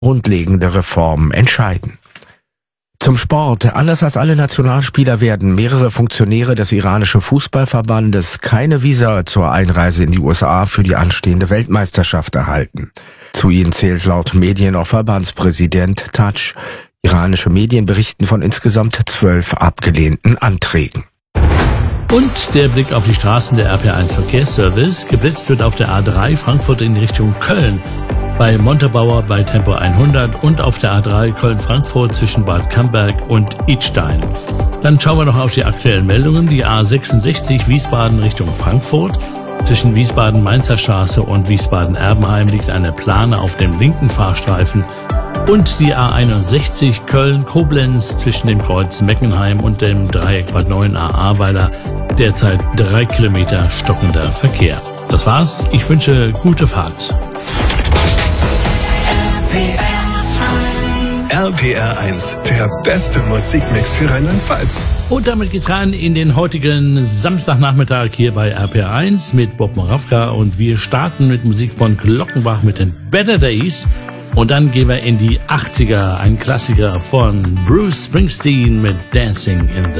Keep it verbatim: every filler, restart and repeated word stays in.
grundlegende Reformen entscheiden. Zum Sport. Anders als alle Nationalspieler werden mehrere Funktionäre des iranischen Fußballverbandes keine Visa zur Einreise in die U S A für die anstehende Weltmeisterschaft erhalten. Zu ihnen zählt laut Medien auch Verbandspräsident Taj. Iranische Medien berichten von insgesamt zwölf abgelehnten Anträgen. Und der Blick auf die Straßen der R P eins Verkehrsservice. Geblitzt wird auf der A drei Frankfurt in Richtung Köln, bei Montabaur bei Tempo hundert und auf der A drei Köln-Frankfurt zwischen Bad Camberg und Idstein. Dann schauen wir noch auf die aktuellen Meldungen. Die A sechsundsechzig Wiesbaden Richtung Frankfurt. Zwischen Wiesbaden-Mainzer Straße und Wiesbaden-Erbenheim liegt eine Plane auf dem linken Fahrstreifen. Und die A einundsechzig Köln-Koblenz zwischen dem Kreuz Meckenheim und dem Dreieck Bad neun A Ahrweiler derzeit drei Kilometer stockender Verkehr. Das war's. Ich wünsche gute Fahrt. R P R eins, der beste Musikmix für Rheinland-Pfalz. Und damit geht's rein in den heutigen Samstagnachmittag hier bei R P R eins mit Bob Moravka. Und wir starten mit Musik von Glockenbach mit den Better Days. Und dann gehen wir in die achtziger, ein Klassiker von Bruce Springsteen mit Dancing in the